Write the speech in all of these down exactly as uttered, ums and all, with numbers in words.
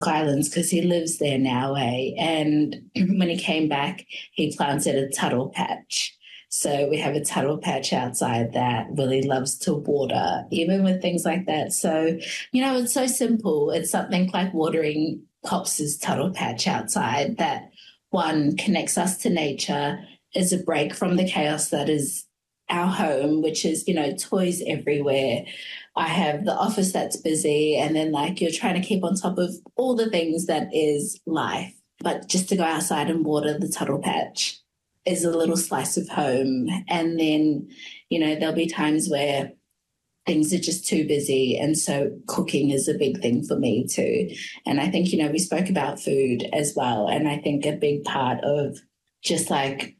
Islands because he lives there now, eh? And when he came back, he planted a tuttle patch. So we have a tuttle patch outside that Willie loves to water, even with things like that. So, you know, it's so simple. It's something like watering Pops's tuttle patch outside that one connects us to nature, is a break from the chaos that is our home, which is, you know, toys everywhere. I have the office that's busy, and then like you're trying to keep on top of all the things that is life. But just to go outside and water the tuttle patch is a little slice of home. And then, you know, there'll be times where things are just too busy. And so cooking is a big thing for me too. And I think, you know, we spoke about food as well. And I think a big part of just like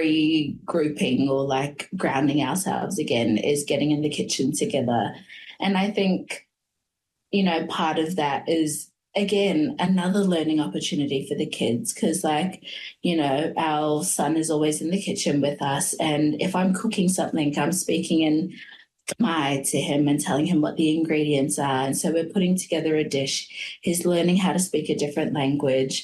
regrouping or like grounding ourselves again is getting in the kitchen together. And I think, you know, part of that is, again, another learning opportunity for the kids because, like, you know, our son is always in the kitchen with us. And if I'm cooking something, I'm speaking in Khmer to him and telling him what the ingredients are. And so we're putting together a dish. He's learning how to speak a different language.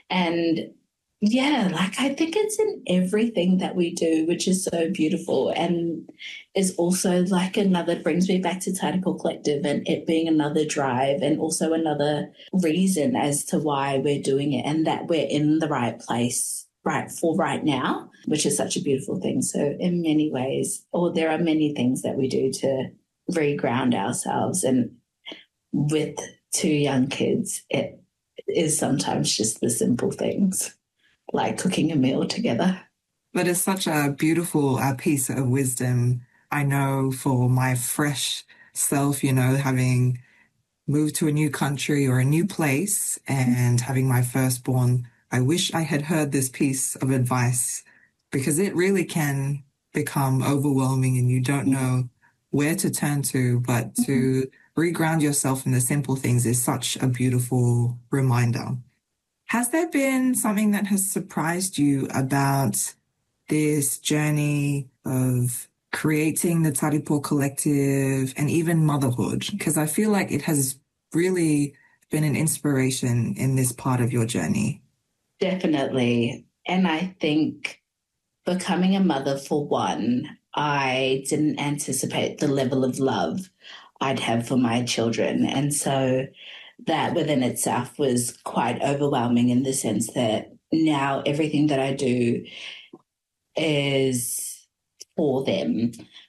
And yeah, like I think it's in everything that we do, which is so beautiful and is also like another, brings me back to Tadipur Collective and it being another drive and also another reason as to why we're doing it and that we're in the right place right for right now, which is such a beautiful thing. So in many ways, or there are many things that we do to reground ourselves. And with two young kids, it is sometimes just the simple things, like cooking a meal together. But it's such a beautiful uh, piece of wisdom. I know for my fresh self, you know, having moved to a new country or a new place and having my firstborn, I wish I had heard this piece of advice because it really can become overwhelming and you don't know where to turn to, but to reground yourself in the simple things is such a beautiful reminder. Has there been something that has surprised you about this journey of creating the Tadipur Collective and even motherhood? Because I feel like it has really been an inspiration in this part of your journey. Definitely. And I think becoming a mother, for one, I didn't anticipate the level of love I'd have for my children. And so that within itself was quite overwhelming in the sense that now everything that I do is for them.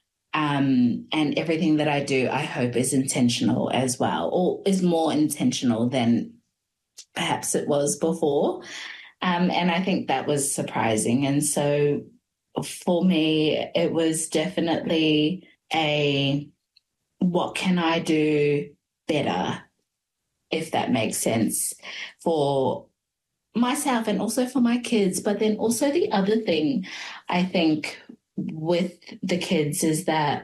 Um, and everything that I do, I hope, is intentional as well, or is more intentional than perhaps it was before. Um, and I think that was surprising. And so for me, it was definitely a, what can I do better, if that makes sense, for myself and also for my kids. But then also the other thing I think with the kids is that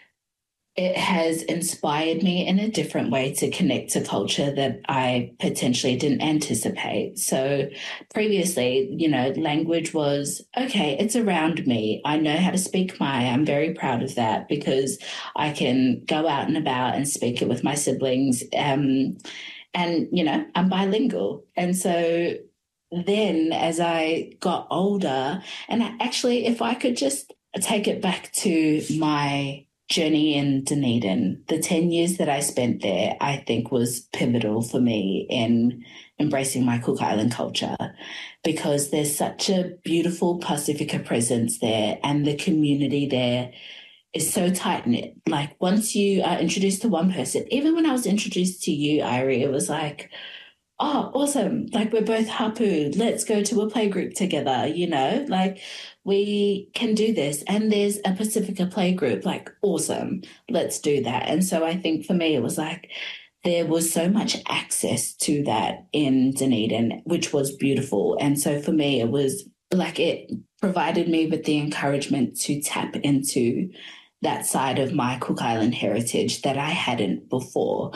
it has inspired me in a different way to connect to culture that I potentially didn't anticipate. So previously, you know, language was, okay, it's around me. I know how to speak Khmer. I'm very proud of that because I can go out and about and speak it with my siblings. Um, and, you know, I'm bilingual. And so then as I got older, and actually if I could just take it back to my journey in Dunedin, the ten years that I spent there, I think was pivotal for me in embracing my Cook Island culture because there's such a beautiful Pasifika presence there and the community there is so tight-knit. Like once you are introduced to one person, even when I was introduced to you, Irie, it was like, oh, awesome. Like we're both hapu. Let's go to a playgroup together, you know, like we can do this. And there's a Pacifica playgroup, like awesome. Let's do that. And so I think for me, it was like there was so much access to that in Dunedin, which was beautiful. And so for me, it was like it provided me with the encouragement to tap into that side of my Cook Island heritage that I hadn't before.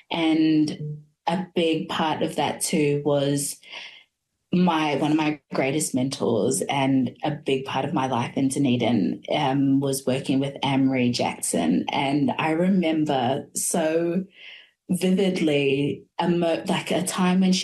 And a big part of that too was my one of my greatest mentors and a big part of my life in Dunedin um, was working with Anne Marie Jackson. And I remember so vividly emo- like a time when she